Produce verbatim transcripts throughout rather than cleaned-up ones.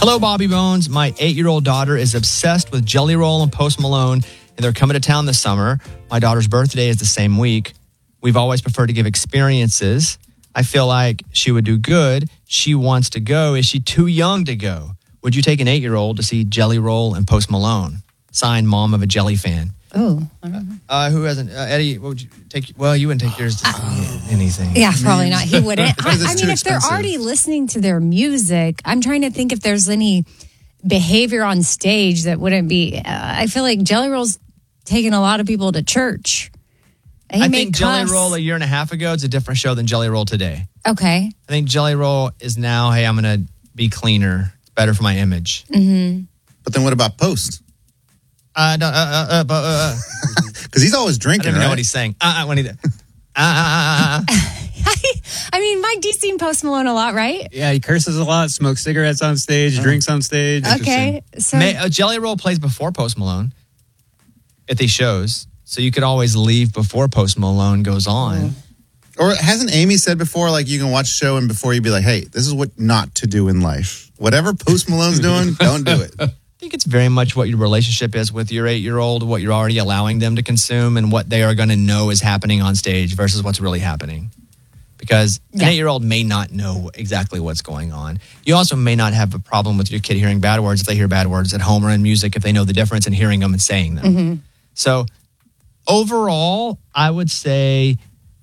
Hello, Bobby Bones. My eight-year-old daughter is obsessed with Jelly Roll and Post Malone, and they're coming to town this summer. My daughter's birthday is the same week. We've always preferred to give experiences. I feel like she would do good. She wants to go. Is she too young to go? Would you take an eight-year-old to see Jelly Roll and Post Malone? Signed, mom of a Jelly fan. Oh, I don't know. Uh, who hasn't? Uh, Eddie, what would you take? Well, you wouldn't take yours to see anything. Yeah, probably not. He wouldn't. I, Because it's I too mean, if they're expensive. already listening to their music, I'm trying to think if there's any behavior on stage that wouldn't be. Uh, I feel like Jelly Roll's taking a lot of people to church. He I may think Jelly cuss. Roll a year and a half ago is a different show than Jelly Roll today. Okay. I think Jelly Roll is now, hey, I'm going to be cleaner. It's better for my image. Mm-hmm. But then what about Post? Uh, no, uh, uh, uh, uh, uh. Because he's always I drinking, don't even right? know what he's saying. Uh, uh, when he, uh, uh, uh, uh, uh. I mean, Mike D's seen Post Malone a lot, right? Yeah, he curses a lot, smokes cigarettes on stage, drinks on stage. Okay. So May, uh, Jelly Roll plays before Post Malone at these shows. So you could always leave before Post Malone goes on. Or hasn't Amy said before, like, you can watch a show and before you be like, hey, this is what not to do in life. Whatever Post Malone's doing, don't do it. I think it's very much what your relationship is with your eight-year-old, what you're already allowing them to consume, and what they are going to know is happening on stage versus what's really happening. Because Yeah. an eight-year-old may not know exactly what's going on. You also may not have a problem with your kid hearing bad words if they hear bad words at home or in music, if they know the difference in hearing them and saying them. Mm-hmm. So overall, I would say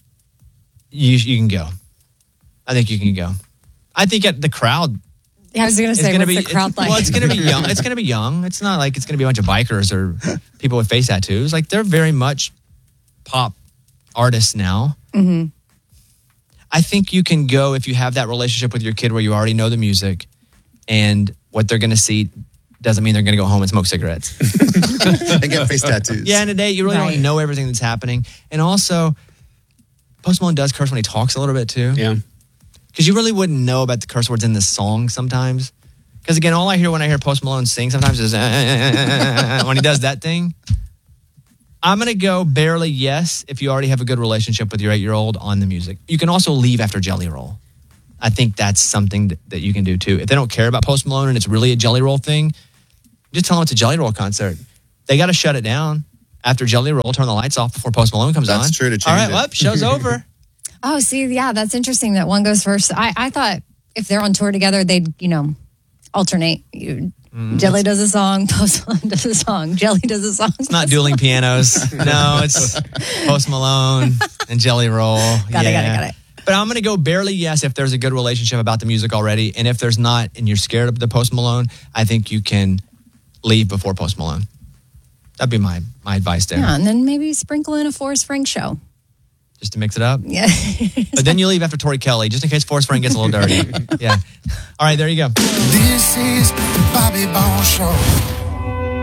you you can go. I think you can go. I think at the crowd I was going to It's say, gonna what's be the crowd it's, like? well, it's going to be young. It's going to be young. It's not like it's going to be a bunch of bikers or people with face tattoos. Like they're very much pop artists now. Mm-hmm. I think you can go if you have that relationship with your kid where you already know the music, and what they're going to see doesn't mean they're going to go home and smoke cigarettes. And get face tattoos. Yeah, in a day you really Right. don't know everything that's happening, and also Post Malone does curse when he talks a little bit too. Yeah. Because you really wouldn't know about the curse words in this song sometimes. Because again, all I hear when I hear Post Malone sing sometimes is uh, uh, uh, uh, when he does that thing. I'm going to go barely yes if you already have a good relationship with your eight-year-old on the music. You can also leave after Jelly Roll. I think that's something that, that you can do too. If they don't care about Post Malone and it's really a Jelly Roll thing, just tell them it's a Jelly Roll concert. They got to shut it down after Jelly Roll, turn the lights off before Post Malone comes That's on. true to change All right, it. well, show's over. Oh, see, yeah, that's interesting that one goes first. I, I thought if they're on tour together, they'd, you know, alternate. You, Jelly does a song, Post Malone does a song, Jelly does a song. It's not dueling pianos. No, it's Post Malone and Jelly Roll. Got it, got it, got it. But I'm going to go barely yes if there's a good relationship about the music already. And if there's not and you're scared of the Post Malone, I think you can leave before Post Malone. That'd be my, my advice there. Yeah, and then maybe sprinkle in a Forrest Frank show. Just to mix it up. Yeah. But then you leave after Tori Kelly, just in case Forrest Frank gets a little dirty. Yeah. All right, there you go. This is the Bobby Bones Show.